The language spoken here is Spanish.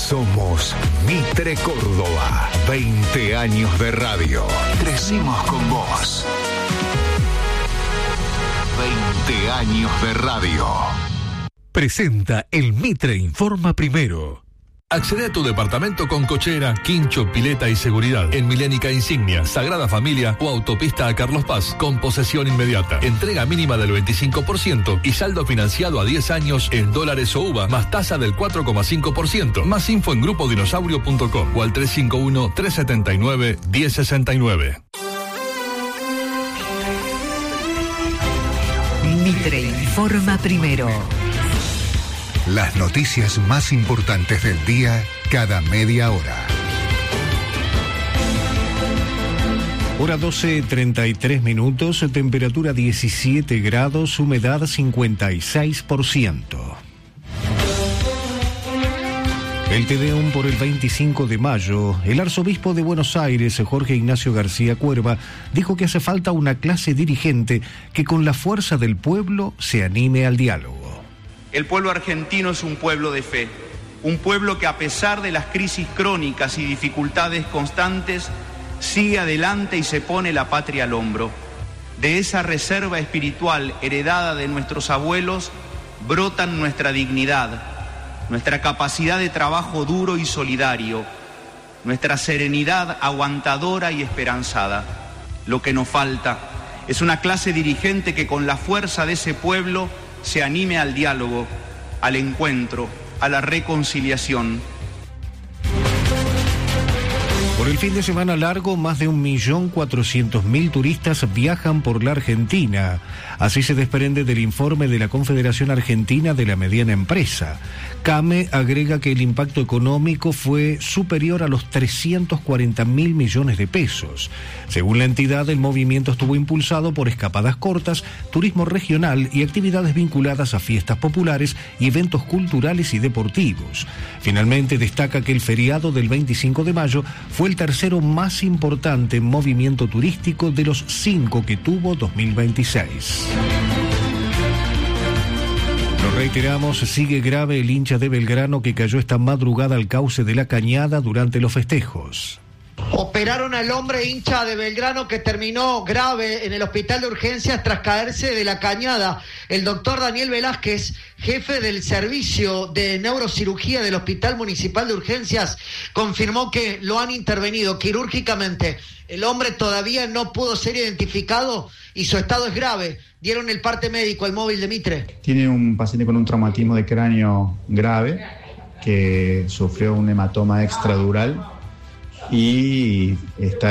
Somos Mitre Córdoba. 20 años de radio. Crecimos con vos. 20 años de radio. Presenta el Mitre Informa Primero. Accede a tu departamento con cochera, quincho, pileta y seguridad. En Milénica Insignia, Sagrada Familia o Autopista a Carlos Paz, con posesión inmediata. Entrega mínima del 25% y saldo financiado a 10 años en dólares o UVA, más tasa del 4,5%. Más info en grupodinosaurio.com o al 351-379-1069. Mitre Informa Primero. Las noticias más importantes del día, cada media hora. Hora 12:33, temperatura 17 grados, humedad 56%. El Te Deum por el 25 de mayo. El arzobispo de Buenos Aires, Jorge Ignacio García Cuerva, dijo que hace falta una clase dirigente que con la fuerza del pueblo se anime al diálogo. El pueblo argentino es un pueblo de fe, un pueblo que a pesar de las crisis crónicas y dificultades constantes, sigue adelante y se pone la patria al hombro. De esa reserva espiritual heredada de nuestros abuelos brotan nuestra dignidad, nuestra capacidad de trabajo duro y solidario, nuestra serenidad aguantadora y esperanzada. Lo que nos falta es una clase dirigente que con la fuerza de ese pueblo se anime al diálogo, al encuentro, a la reconciliación. Por el fin de semana largo, más de 1.400.000 turistas viajan por la Argentina. Así se desprende del informe de la Confederación Argentina de la Mediana Empresa. CAME agrega que el impacto económico fue superior a los 340.000 millones de pesos. Según la entidad, el movimiento estuvo impulsado por escapadas cortas, turismo regional y actividades vinculadas a fiestas populares y eventos culturales y deportivos. Finalmente, destaca que el feriado del 25 de mayo fue el tercero más importante movimiento turístico de los 5 que tuvo 2026. Lo reiteramos, sigue grave el hincha de Belgrano que cayó esta madrugada al cauce de la Cañada durante los festejos. Operaron al hombre hincha de Belgrano que terminó grave en el hospital de urgencias tras caerse de la Cañada. El doctor Daniel Velázquez, jefe del servicio de neurocirugía del Hospital Municipal de Urgencias, confirmó que lo han intervenido quirúrgicamente. El hombre todavía no pudo ser identificado y su estado es grave. Dieron el parte médico al móvil de Mitre. Tiene un paciente con un traumatismo de cráneo grave que sufrió un hematoma extradural y está